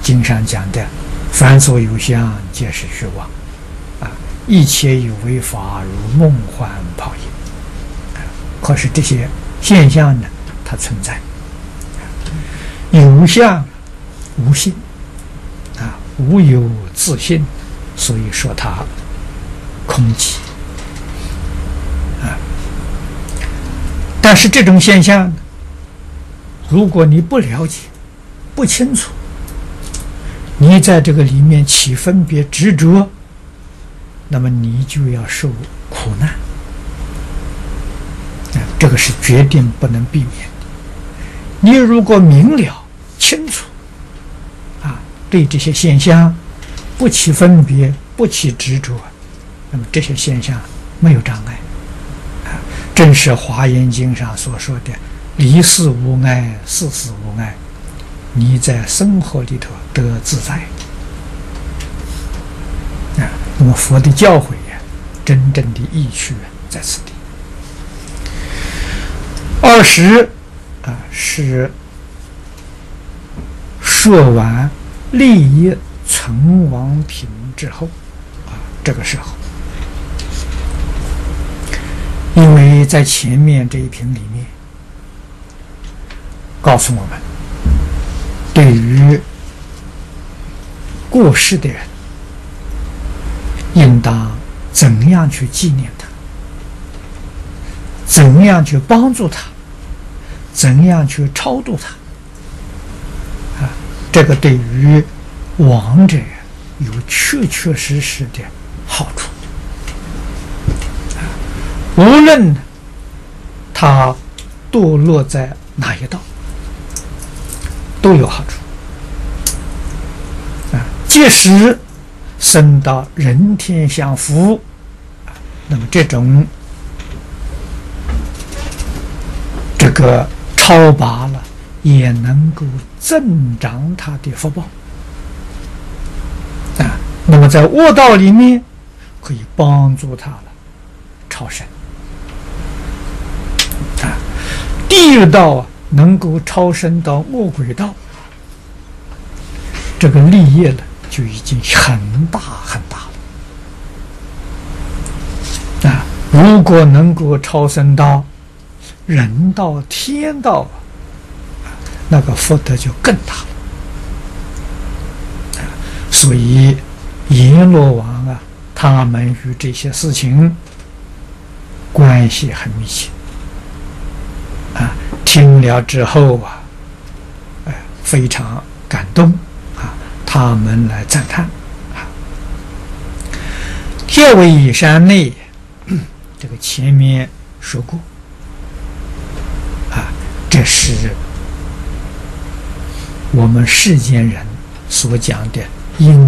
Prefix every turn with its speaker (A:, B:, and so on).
A: 经上讲的，凡所有相，皆是虚妄，一切有为法，如梦幻泡影。可是这些现象呢，它存在，有相无性，无有自性，所以说它空寂。但是这种现象，如果你不了解、不清楚，你在这个里面起分别执着，那么你就要受苦难。这个是决定不能避免的。你如果明了清楚，对这些现象不起分别、不起执着，那么这些现象没有障碍。正是《华严经》上所说的“离事无碍，事事无碍”，你在生活里头得自在。那么佛的教诲真正的意趣在此地。20是说完利益存亡品之后，这个时候，因为在前面这一品里面告诉我们，对于过世的人，应当怎样去纪念他，怎样去帮助他，怎样去超度他，这个对于亡者有确确实实的好处。无论他堕落在哪一道，都有好处。即使生到人天享福，那么这种这个超拔了，也能够增长他的福报。那么在恶道里面，可以帮助他了超生。地狱道能够超生到恶鬼道，这个利益呢就已经很大很大了。如果能够超生到人道、天道，那个福德就更大了。所以阎罗王他们与这些事情关系很密切。听了之后非常感动他们来赞叹铁尾山内，这个前面说过这是我们世间人所讲的因